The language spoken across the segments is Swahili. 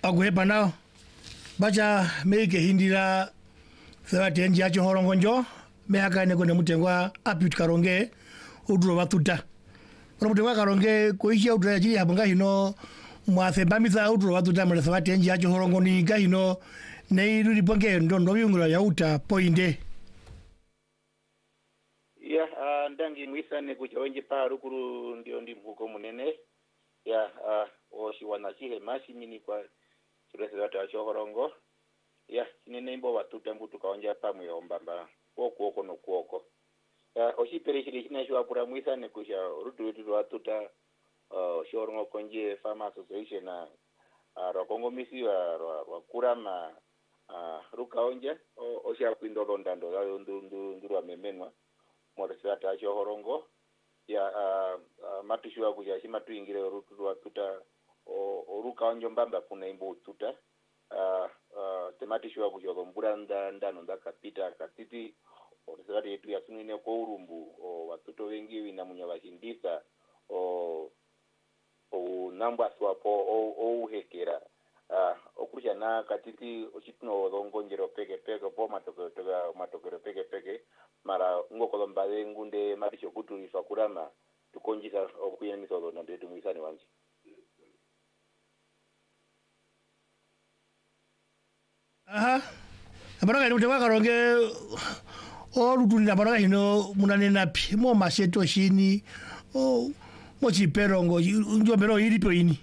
agwepa nao bacha meke hindira thawati enji acho horongonjo meaka ne kone mutengwa apit karonge udro batuta ono mutengwa karonge koishi udro ya jiri habanga hino mwafe bamitha udro batuta mwana thawati enji acho horongoni ga hino neiru riponge ndondo biungura ya uta poinde ya ndangi mwisane kucha wenje pa rukuru ndio ndi mhuko munene ya oshi wanasihe masi mini kwa chulese watu wa chohorongo ya sinene mbo watuta mbutu kaonja pa mweombamba kuoko no kuoko ya oshi perishiri shina shwa pura mwisane kucha rutu watuta chohorongo konje Farmer Association na rokongo misi wa kurama rukaonja oshi akwindolo ndando nduru wa memenwa mwaresata acho horongo ya matushiwa kuja shima tuingire rutu watuta oruka onjo mbamba kuna imbo tuta tematishiwa kuja mbura ndano ndakapita katiti oresata yetu ya sunine kwa urumbu watuto wengi wina munya washindisa namba swapo uhekera okusha na katiti oshituno rongonjero peke po matokero peke mara ngoko mbale ngunde marisho kutu ifakurama tukonjisa okuyeni misozo na ndetu mwisani wanje abaraga ni mutengwa karonge olutulira abaraga hino munane napi mo maseto shini mo chiperongo njombero ilipo ini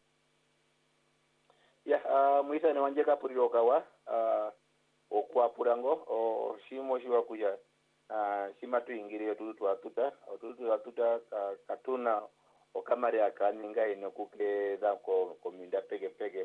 ya mwisani wanje kapuriro kawa okwa purango shimo shiwa kuja shima tuingire tutu watuta katuna okamari akaninga ino kuke da ko minda pege